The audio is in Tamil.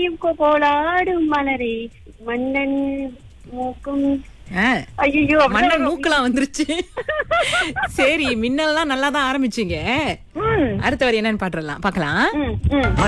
நீயும் போலாடும் மலரே மன்னன் மூக்கும் ஐயோ மன்னன் மூக்கலாம் வந்துருச்சு. சரி, மின்னல்லாம் நல்லா தான் ஆரம்பிச்சீங்க. அடுத்த வரி என்னன்னு பாக்கலாம்.